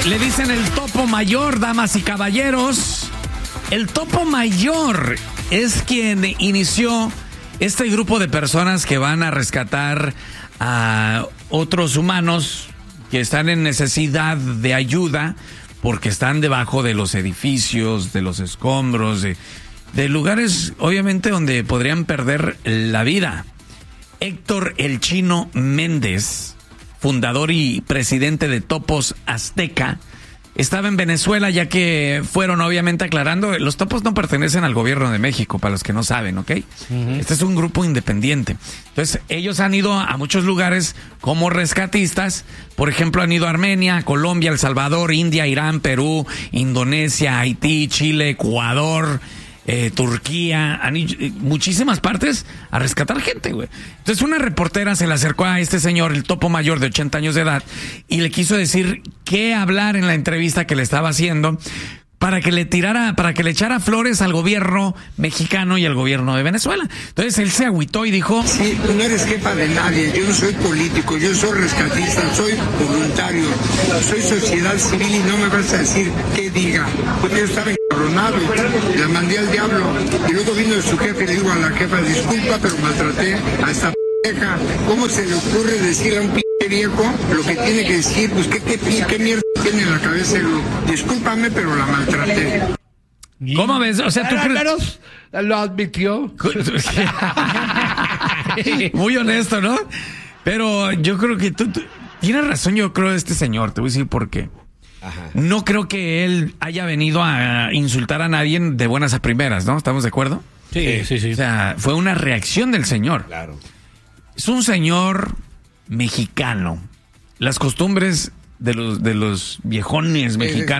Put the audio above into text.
Le dicen el topo mayor, damas y caballeros. El topo mayor es quien inició este grupo de personas que van a rescatar a otros humanos que están en necesidad de ayuda porque están debajo de los edificios, de los escombros, de lugares obviamente donde podrían perder la vida. Héctor El Chino Méndez, fundador y presidente de Topos Azteca, estaba en Venezuela, ya que fueron obviamente aclarando, los Topos no pertenecen al gobierno de México, para los que no saben, ¿ok? Este es un grupo independiente. Entonces, ellos han ido a muchos lugares como rescatistas. Por ejemplo, han ido a Armenia, Colombia, El Salvador, India, Irán, Perú, Indonesia, Haití, Chile, Ecuador, Turquía, muchísimas partes a rescatar gente, güey. Entonces una reportera se le acercó a este señor, el topo mayor de 80 años de edad, y le quiso decir qué hablar en la entrevista que le estaba haciendo para que le echara flores al gobierno mexicano y al gobierno de Venezuela. Entonces él se agüitó y dijo: sí, tú no eres jefa de nadie, yo no soy político, yo soy rescatista, soy voluntario, soy sociedad civil y no me vas a decir qué diga, porque yo estaba encabronado, la mandé al diablo, y luego vino su jefe y le digo a la jefa: disculpa, pero maltraté a esta vieja. ¿Cómo se le ocurre decir a un viejo lo que tiene que decir? Pues qué mierda tiene en la cabeza. Discúlpame, pero la maltraté. ¿Cómo ves? O sea, ¿tú crees? Lo admitió. Muy honesto, ¿no? Pero yo creo que tú tienes razón, yo creo, de este señor. Te voy a decir por qué. Ajá. No creo que él haya venido a insultar a nadie de buenas a primeras, ¿no? ¿Estamos de acuerdo? Sí. O sea, fue una reacción del señor. Claro. Es un señor mexicano. Las costumbres de los viejones mexicanos